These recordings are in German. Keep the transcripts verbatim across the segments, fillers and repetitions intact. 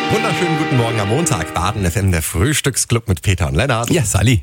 Wunderschönen guten Morgen am Montag. Baden F M, der Frühstücksclub mit Peter und Lennart. Ja, Sally.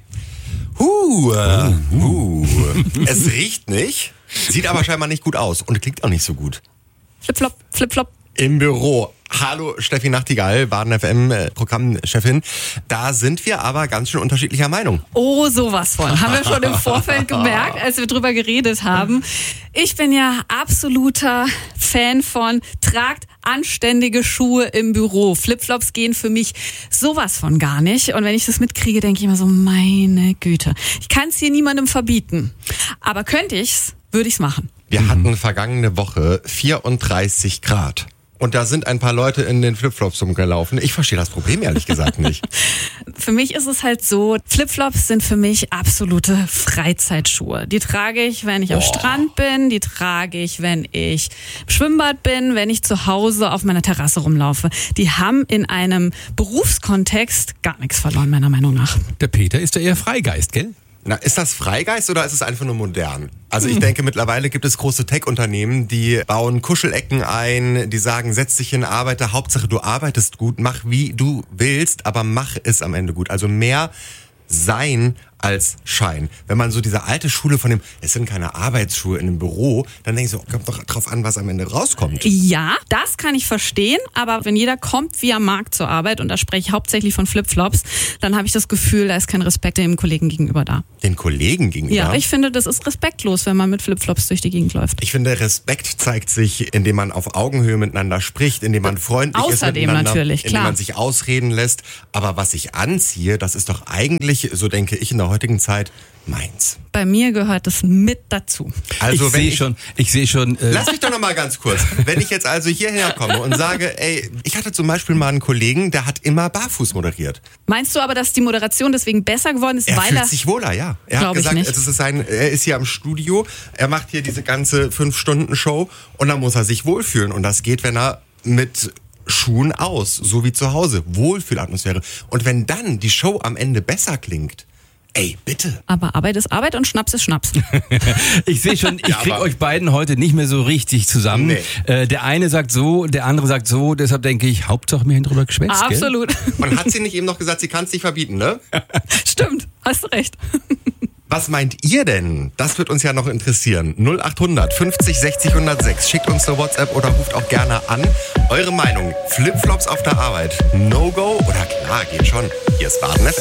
Huh, äh, huh. Es riecht nicht, sieht aber scheinbar nicht gut aus und klingt auch nicht so gut. Flip-flop, flip-flop. Im Büro. Hallo Steffi Nachtigall, Baden F M äh, Programmchefin. Da sind wir aber ganz schön unterschiedlicher Meinung. Oh, sowas von. Haben wir schon im Vorfeld gemerkt, als wir drüber geredet haben. Ich bin ja absoluter Fan von tragt anständige Schuhe im Büro. Flipflops gehen für mich sowas von gar nicht. Und wenn ich das mitkriege, denke ich immer so, meine Güte. Ich kann es hier niemandem verbieten. Aber könnte ich's, würde ich's machen. Wir hatten vergangene Woche vierunddreißig Grad. Und da sind ein paar Leute in den Flipflops rumgelaufen. Ich verstehe das Problem ehrlich gesagt nicht. Für mich ist es halt so, Flipflops sind für mich absolute Freizeitschuhe. Die trage ich, wenn ich am Oh. Strand bin, die trage ich, wenn ich im Schwimmbad bin, wenn ich zu Hause auf meiner Terrasse rumlaufe. Die haben in einem Berufskontext gar nichts verloren, meiner Meinung nach. Der Peter ist ja eher Freigeist, gell? Na, ist das Freigeist oder ist es einfach nur modern? Also ich denke, mittlerweile gibt es große Tech-Unternehmen, die bauen Kuschelecken ein, die sagen, setz dich hin, arbeite, Hauptsache du arbeitest gut, mach wie du willst, aber mach es am Ende gut. Also mehr Sein als Schein. Wenn man so diese alte Schule von dem, es sind keine Arbeitsschuhe in einem Büro, dann denkst du, oh, kommt doch drauf an, was am Ende rauskommt. Ja, das kann ich verstehen, aber wenn jeder kommt wie am Markt zur Arbeit, und da spreche ich hauptsächlich von Flipflops, dann habe ich das Gefühl, da ist kein Respekt dem Kollegen gegenüber da. Den Kollegen gegenüber? Ja, ich finde, das ist respektlos, wenn man mit Flipflops durch die Gegend läuft. Ich finde, Respekt zeigt sich, indem man auf Augenhöhe miteinander spricht, indem man freundlich Außerdem ist miteinander, natürlich, indem klar. man sich ausreden lässt. Aber was ich anziehe, das ist doch eigentlich, so denke ich in der heutigen Zeit, meins. Bei mir gehört es mit dazu. Also ich wenn sehe ich, schon, ich sehe schon. Äh, Lass mich doch noch mal ganz kurz. Wenn ich jetzt also hierher komme und sage, ey, ich hatte zum Beispiel mal einen Kollegen, der hat immer barfuß moderiert. Meinst du aber, dass die Moderation deswegen besser geworden ist, Er weil fühlt er... sich wohler, ja. Er hat Glaub ich gesagt, nicht. es ist sein, er ist hier am Studio, er macht hier diese ganze fünf-Stunden-Show und dann muss er sich wohlfühlen. Und das geht, wenn er mit Schuhen aus, so wie zu Hause, Wohlfühlatmosphäre. Und wenn dann die Show am Ende besser klingt, ey, bitte. Aber Arbeit ist Arbeit und Schnaps ist Schnaps. ich sehe schon, ich Ja, krieg aber- euch beiden heute nicht mehr so richtig zusammen. Nee. Äh, der eine sagt so, der andere sagt so. Deshalb denke ich, Hauptsache mir hin drüber geschwätzt, gell? Absolut. Und hat sie nicht eben noch gesagt, sie kann es nicht verbieten, ne? Stimmt, hast du recht. Was meint ihr denn? Das wird uns ja noch interessieren. null acht hundert fünfzig sechzig hundertsechs. Schickt uns eine WhatsApp oder ruft auch gerne an. Eure Meinung. Flipflops auf der Arbeit. No-go oder klar, geht schon. Hier ist Baden F M.